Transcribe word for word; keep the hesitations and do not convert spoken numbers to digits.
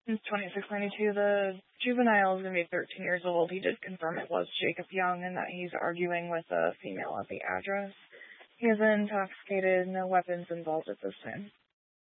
Since twenty-six ninety-two, the juvenile is going to be thirteen years old. He did confirm it was Jacob Young and that he's arguing with a female at the address. He is intoxicated, no weapons involved at this time.